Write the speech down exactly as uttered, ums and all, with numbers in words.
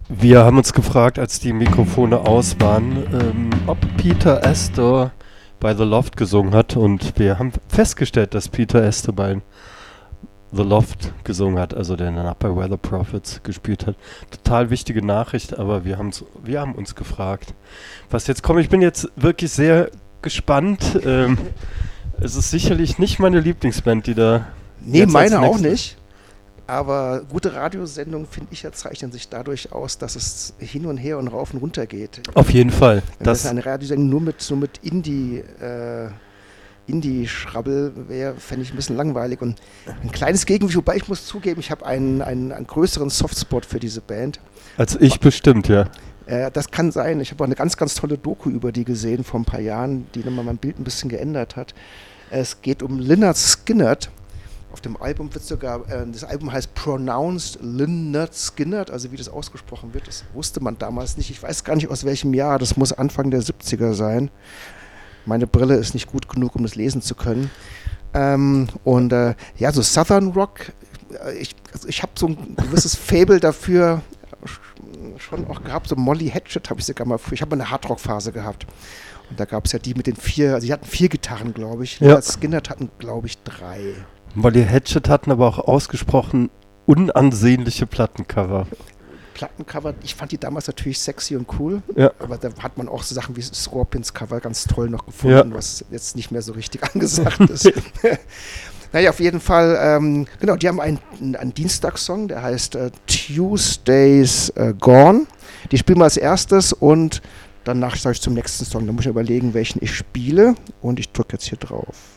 Wir haben uns gefragt, als die Mikrofone aus waren, ähm, ob Peter Astor bei The Loft gesungen hat. Und wir haben festgestellt, dass Peter Astor bei The Loft gesungen hat, also der danach bei Weather Prophets gespielt hat. Total wichtige Nachricht, aber wir, haben's, wir haben uns gefragt, was jetzt kommt. Ich bin jetzt wirklich sehr gespannt. Ähm, es ist sicherlich nicht meine Lieblingsband, die da... Nee, meine auch nicht. Aber gute Radiosendungen, finde ich, ja, zeichnen sich dadurch aus, dass es hin und her und rauf und runter geht. Auf jeden Fall. Wenn das, das eine Radiosendung nur mit, nur mit Indie, äh, Indie-Schrabbel wäre, fände ich ein bisschen langweilig. Und ein kleines Gegengewicht, wobei ich muss zugeben, ich habe einen, einen, einen größeren Softspot für diese Band. Als ich bestimmt, ja. Äh, das kann sein. Ich habe auch eine ganz, ganz tolle Doku über die gesehen vor ein paar Jahren, die nochmal mein Bild ein bisschen geändert hat. Es geht um Lynyrd Skynyrd. Auf dem Album wird sogar, äh, das Album heißt Pronounced Lynyrd Skynyrd, also wie das ausgesprochen wird, das wusste man damals nicht. Ich weiß gar nicht aus welchem Jahr, das muss Anfang der siebziger sein. Meine Brille ist nicht gut genug, um das lesen zu können. Ähm, und äh, ja, so Southern Rock, ich, also ich habe so ein gewisses Faible dafür schon auch gehabt, so Molly Hatchet habe ich sogar mal, ich habe mal eine Hardrock-Phase gehabt. Und da gab es ja die mit den vier, also die hatten vier Gitarren, glaube ich. Ja. Skynyrd hatten, glaube ich, drei. Molly Hatchet hatten aber auch ausgesprochen unansehnliche Plattencover. Plattencover, ich fand die damals natürlich sexy und cool, ja. Aber da hat man auch so Sachen wie Scorpions Cover ganz toll noch gefunden, ja. Was jetzt nicht mehr so richtig angesagt ist. Naja, auf jeden Fall, ähm, genau, die haben einen, einen Dienstagssong, der heißt äh, Tuesdays äh, Gone. Die spielen wir als erstes und danach sage ich zum nächsten Song. Da muss ich überlegen, welchen ich spiele und ich drücke jetzt hier drauf.